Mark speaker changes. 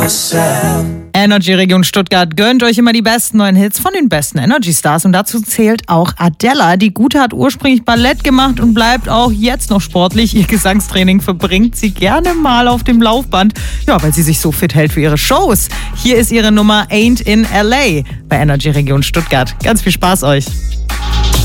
Speaker 1: Energy Region Stuttgart gönnt euch immer die besten neuen Hits von den besten Energy Stars und dazu zählt auch Adela. Die Gute hat ursprünglich Ballett gemacht und bleibt auch jetzt noch sportlich. Ihr Gesangstraining verbringt sie gerne mal auf dem Laufband, ja, weil sie sich so fit hält für ihre Shows. Hier ist ihre Nummer Ain't in LA bei Energy Region Stuttgart. Ganz viel Spaß euch.